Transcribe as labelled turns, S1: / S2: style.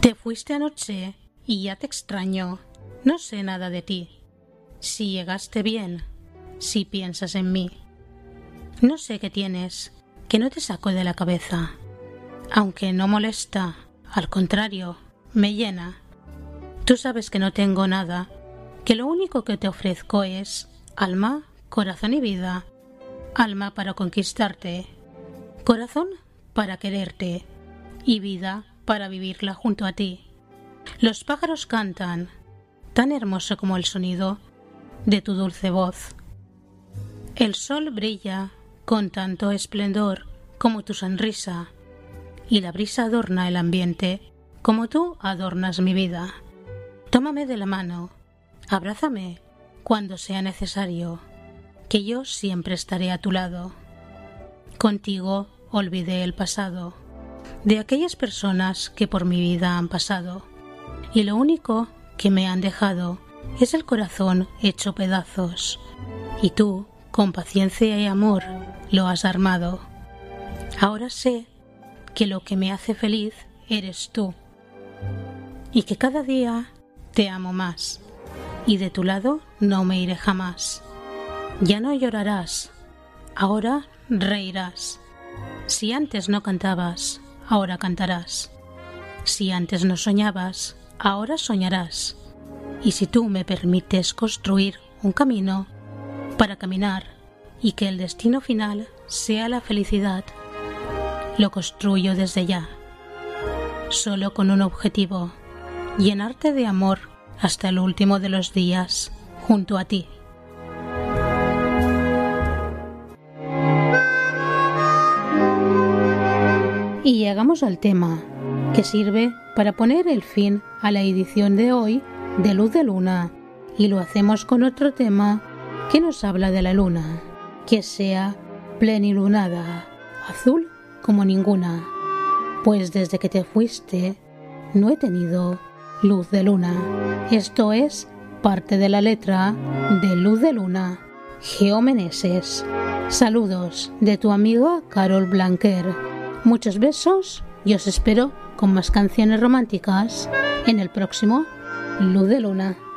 S1: Te fuiste anoche y ya te extraño. No sé nada de ti. Si llegaste bien, si piensas en mí. No sé qué tienes, que no te saco de la cabeza. Aunque no molesta, al contrario, me llena. Tú sabes que no tengo nada, que lo único que te ofrezco es alma, corazón y vida. Alma para conquistarte, corazón para quererte y vida para vivirla junto a ti. Los pájaros cantan, tan hermoso como el sonido de tu dulce voz. El sol brilla con tanto esplendor como tu sonrisa, y la brisa adorna el ambiente como tú adornas mi vida. Tómame de la mano, abrázame cuando sea necesario, que yo siempre estaré a tu lado. Contigo olvidé el pasado, de aquellas personas que por mi vida han pasado, y lo único que me han dejado es el corazón hecho pedazos, y tú, con paciencia y amor, lo has armado. Ahora sé que lo que me hace feliz eres tú, y que cada día te amo más, y de tu lado no me iré jamás. Ya no llorarás, ahora reirás. Si antes no cantabas, ahora cantarás. Si antes no soñabas, ahora soñarás. Y si tú me permites construir un camino para caminar y que el destino final sea la felicidad, lo construyo desde ya, solo con un objetivo: llenarte de amor hasta el último de los días junto a ti. Y llegamos al tema que sirve para poner el fin a la edición de hoy de Luz de Luna, y lo hacemos con otro tema que nos habla de la luna, que sea plenilunada, azul como ninguna, pues desde que te fuiste no he tenido luz de luna. Esto es parte de la letra de Luz de Luna, Geo Meneses. Saludos de tu amiga Carol Blanquer. Muchos besos y os espero con más canciones románticas en el próximo Luz de Luna.